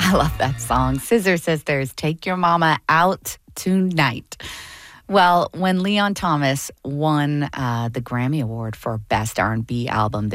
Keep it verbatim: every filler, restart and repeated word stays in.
I love that song. Scissor Sisters, Take Your Mama Out Tonight. Well, when Leon Thomas won uh, the Grammy Award for Best R and B Album